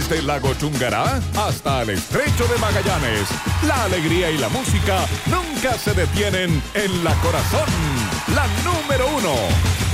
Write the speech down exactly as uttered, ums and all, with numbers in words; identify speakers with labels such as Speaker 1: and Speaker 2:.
Speaker 1: Desde Lago Chungará hasta el Estrecho de Magallanes, la alegría y la música nunca se detienen en La Corazón, la número uno.